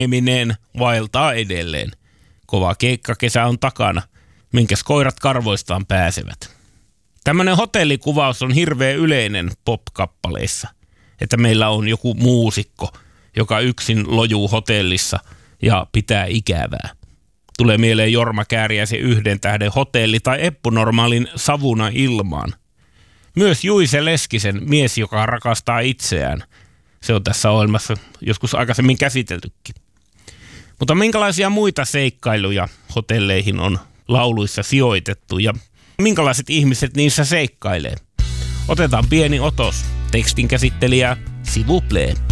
Eminem vaeltaa edelleen. Kova keikkakesä on takana, minkäs koirat karvoistaan pääsevät. Tämmöinen hotellikuvaus on hirveän yleinen pop-kappaleissa, että meillä on joku muusikko, joka yksin lojuu hotellissa ja pitää ikävää. Tulee mieleen Jorma Kääriäisen 1 tähden hotelli tai Eppu Normaalin Savuna ilmaan. Myös Juise Leskisen Mies, joka rakastaa itseään. Se on tässä ohjelmassa joskus aikaisemmin käsiteltykin. Mutta minkälaisia muita seikkailuja hotelleihin on lauluissa sijoitettu ja minkälaiset ihmiset niissä seikkailee? Otetaan pieni otos. Tekstin käsittelijä S'il vous plaît.